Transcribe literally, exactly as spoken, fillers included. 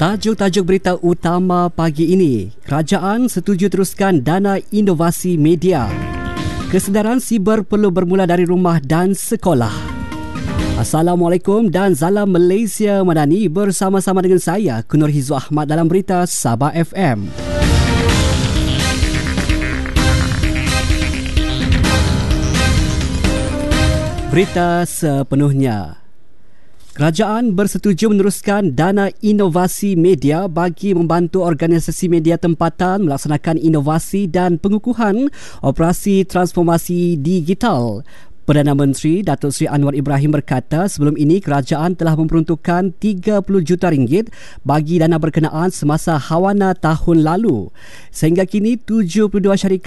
Tajuk-tajuk berita utama pagi ini. Kerajaan setuju teruskan dana inovasi media. Kesedaran siber perlu bermula dari rumah dan sekolah. Assalamualaikum dan Salam Malaysia Madani, bersama-sama dengan saya Kunur Hizu Ahmad dalam berita Sabah F M. Berita sepenuhnya. Kerajaan bersetuju meneruskan dana inovasi media bagi membantu organisasi media tempatan melaksanakan inovasi dan pengukuhan operasi transformasi digital. Perdana Menteri Datuk Seri Anwar Ibrahim berkata sebelum ini kerajaan telah memperuntukkan tiga puluh juta ringgit bagi dana berkenaan semasa Hawana tahun lalu. Sehingga kini tujuh puluh dua syarikat